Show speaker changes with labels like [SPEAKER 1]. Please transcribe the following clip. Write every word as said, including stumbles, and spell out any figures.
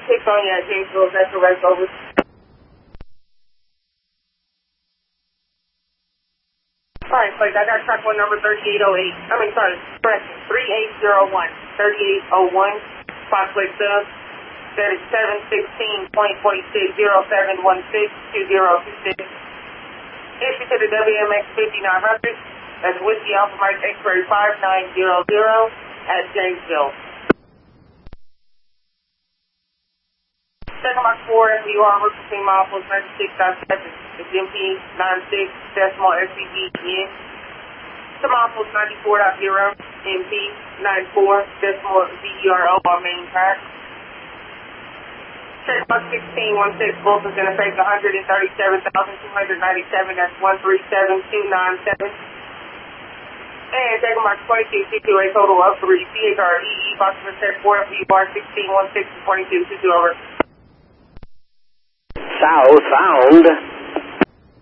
[SPEAKER 1] six on you at Janesville, that's correct, over. Alright, please, I got track one number thirty-eight oh eight. I mean, sorry, correction, three eight zero one. thirty-eight oh one, spot plate sub, thirty-seven sixteen point four six zero seven one six two zero two six. Entry to the W M X fifty-nine hundred, that's Whiskey Alpha Mike X-Ray five nine zero zero at Janesville. Second box four, F U R, route between milepost ninety-six point seven, it's M P ninety-six decimal S C D in. To milepost ninety-four point zero, M P ninety-four decimal Z E R O on main track. Check box sixteen one six, Wilson's interface one hundred thirty-seven thousand two hundred ninety-seven, that's one three seven two nine seven. And check box twenty-two, C two A total up three, C H R E E, box number set four, F U R sixteen one six twenty-two, two two over.
[SPEAKER 2] Southbound